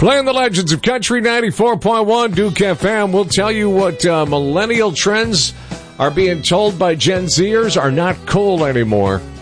Playing the Legends of Country 94.1 Duke FM. We'll tell you what millennial trends are being told by Gen Zers are not cool anymore.